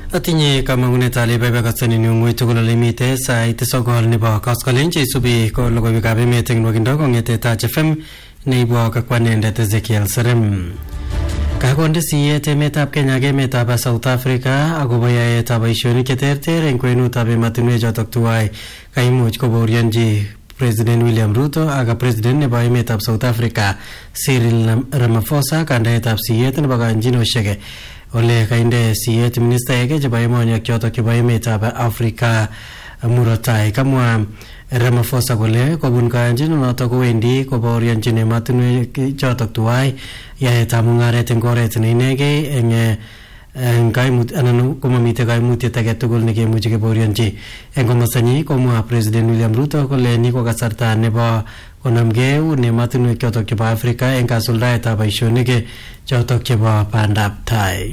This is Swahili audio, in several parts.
Atinye kamangunet ale bebekasani ni ngwito ko limite sa itisogol ni ba kaskalenje subi ko logo bikabe meeting no gindo ngete ta FM ni bo ka kwanende Ezekiel Serem kagonde siyete metab Kenya ge metab South Africa agobaye tabaishoni keterter en kwenutab matinwe jotok tuwai kaimuch ko boryanji President William Ruto aga President nebo emetab South Africa Cyril Ramaphosa kandaetab siyet nebo kanjino shege ole kainde siyet minister yake chebo emoni kyoto kibo emetab Africa murotai kamwa Ramaphosa kole kobun kanjino noto kowendi koboryanjin ematinwek chotok tuwai yaetab mungaret eng oret ne inegei eng kaimut anan komamite kaimutiet age tugul nekemuchi keboryanji eng komosanyi komwa President William Ruto kole ni ko kasarta nebo konamgei ematinwek chotok chebo Africa eng kasuldaetab boisionik chotok chebo bandab tai.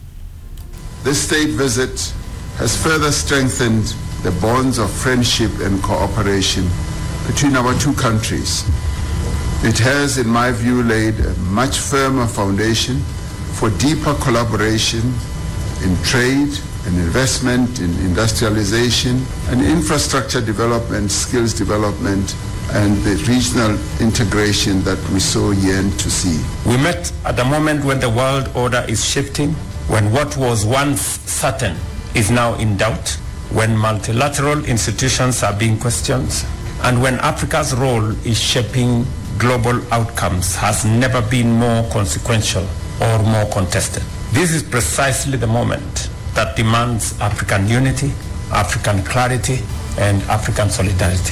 This state visit has further strengthened the bonds of friendship and cooperation between our two countries. It has, in my view, laid a much firmer foundation for deeper collaboration in trade and investment, in industrialization and infrastructure development, skills development, and the regional integration that we so yearn to see. We met at the moment when the world order is shifting, when what was once certain is now in doubt, when multilateral institutions are being questioned, and when Africa's role is shaping global outcomes has never been more consequential or more contested. This is precisely the moment that demands African unity, African clarity, and African solidarity.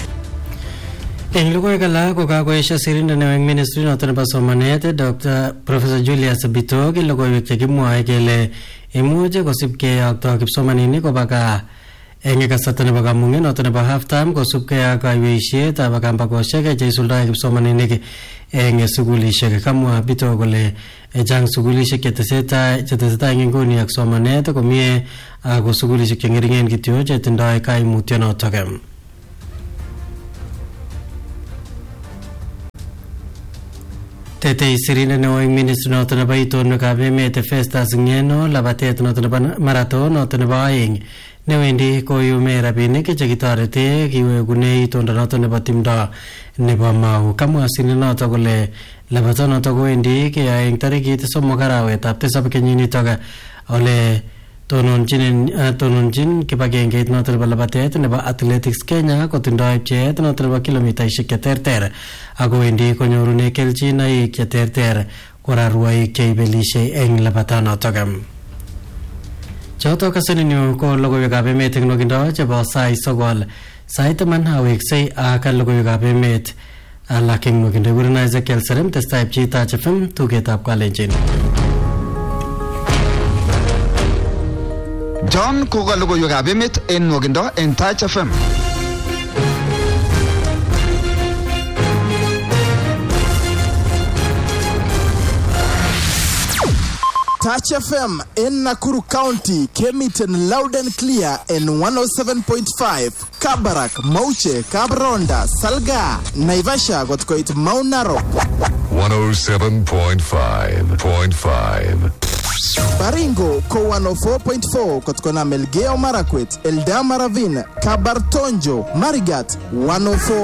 En lugar kala ko kagoesha sirinda ng Ministry noto ng Somanet Dr. Professor Julius Bitog ilogoy kimwa kele imuje kosipke akto kipsomanini ko baka enge kasata ne baga mungen noto ne half time ko supke akaiweishe ta baka mpakoshe ke jesulda kipsomanini enge sugulishe kamwa Bitog kole jang sugulishe keteseta ngingoni ak Somanet ko mie ko sugulishe kengeringen kityo jetindoi kaimutyo noto kem. Tete sirine no ministro noto na baito no kabe mete festas ngeno labatet noto na marathon noto na baing ne wendi ko yume rabine ke chagitarete kiwe gune itonda noto na batimda ne ba mau kamwa sine noto kole labaton noto ko wendi ke aing tariki te somo karawe tapte sab kenyini toga ole tononjin kipagenge noto na labatet ne ba athletics Kenya ko tindoi chet noto na kilomita ishiketerter ako wendi konyorune kelchinoik cheterter korarwai keibelishe eng labatano togam. Choto kasaninyo ko logoiwekab emet eng nokindo chebo sai sogol sait taman aweksei ak logoiwekab emet alak eng nokindo kurena Ezekiel Serem testai pchita FM tugetab kalenjin. John koga logoiwekab emet eng nokindo eng Touch FM. Touch FM in Nakuru County came it in loud and clear in 107.5. Kabarak, Mauche, Kabronda, Salga, Naivasha got quite Mount Narok. 107.5. Baringo, Ko 104.4, Kotkona Melgeo Marakwet, Eldama Ravine, Kabartonjo, Marigat, 104.